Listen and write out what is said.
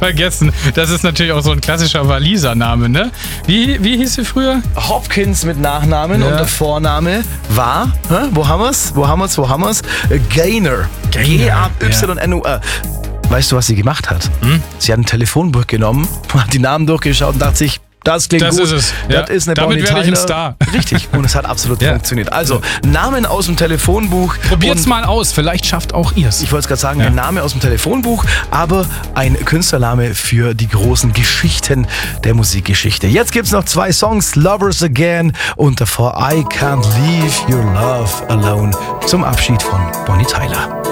vergessen. Das ist natürlich auch so ein klassischer Waliser Name, ne? Wie hieß sie früher? Hopkins mit Nachnamen und der Vorname war, wo haben wir's? Gaynor. G-A-Y-N-O-R. Weißt du, was sie gemacht hat? Sie hat ein Telefonbuch genommen, hat die Namen durchgeschaut und dachte sich, das klingt gut. Das ist es. Das ist eine Damit Bonnie werde ich ein Tyler. Star. Richtig. Und es hat absolut funktioniert. Also, Namen aus dem Telefonbuch. Probiert's mal aus, vielleicht schafft auch ihr's. Ich wollte es gerade sagen, ein Name aus dem Telefonbuch, aber ein Künstlername für die großen Geschichten der Musikgeschichte. Jetzt gibt's noch 2 Songs, Lovers Again und davor I Can't Leave Your Love Alone zum Abschied von Bonnie Tyler.